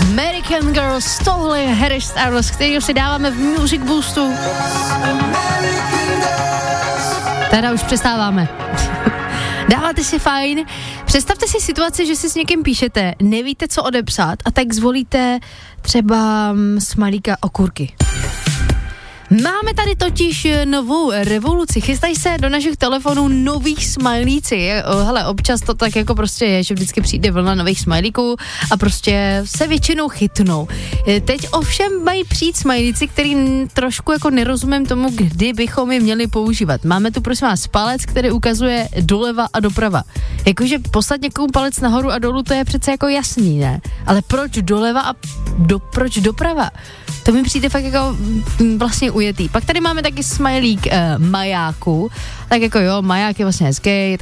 American Girls, tohle je Harry Styles, kterýho si dáváme v Music Boostu. Teda už přestáváme. Dáváte si fajn. Představte si situaci, že si s někým píšete, nevíte, co odepsat a tak zvolíte třeba smajlíka okurky. Máme tady totiž novou revoluci. Chystají se do našich telefonů nových smajlíci. Hele, občas to tak jako prostě je, že vždycky přijde vlna nových smajlíků a prostě se většinou chytnou. Teď ovšem mají přijít smajlíci, který trošku jako nerozumím tomu, kdy bychom je měli používat. Máme tu prosím vás palec, který ukazuje doleva a doprava. Jakože poslat někomu palec nahoru a dolů, to je přece jako jasný, ne? Ale proč doleva a proč doprava? To mi přijde fakt jako vlastně ujetý. Pak tady máme taky smajlík majáku, tak jako jo, maják je vlastně hezký,